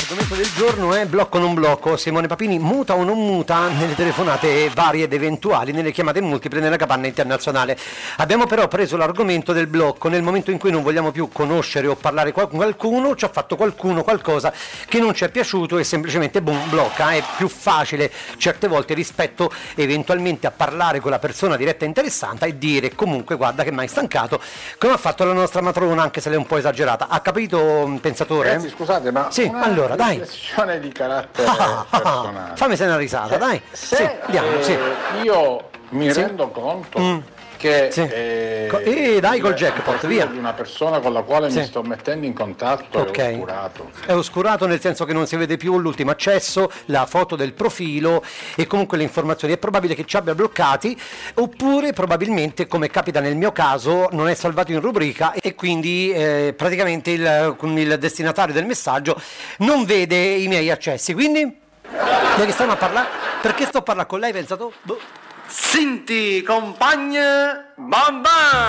L'argomento del giorno è blocco o non blocco. Simone Papini muta o non muta nelle telefonate varie ed eventuali, nelle chiamate multiple nella capanna internazionale. Abbiamo però preso l'argomento del blocco nel momento in cui non vogliamo più conoscere o parlare con qualcuno, ci ha fatto qualcuno qualcosa che non ci è piaciuto e semplicemente boom, blocca. È più facile certe volte rispetto eventualmente a parlare con la persona diretta e interessata e dire comunque guarda che mi hai stancato, come ha fatto la nostra matrona, anche se lei è un po' esagerata. Ha capito, pensatore? Ragazzi, scusate, ma sì, allora dai, riflessione di carattere personale. fammi se una risata, dai. Se sì, andiamo, sì. io mi rendo conto che dai col jackpot, via. Di una persona con la quale mi sto mettendo in contatto è oscurato. È oscurato nel senso che non si vede più l'ultimo accesso, la foto del profilo e comunque le informazioni. È probabile che ci abbia bloccati, oppure probabilmente, come capita nel mio caso, non è salvato in rubrica e quindi praticamente il destinatario del messaggio non vede i miei accessi. Quindi di che stiamo a parlare? Perché sto a parlare con lei? Pensato? Senti, compagna, bam bam!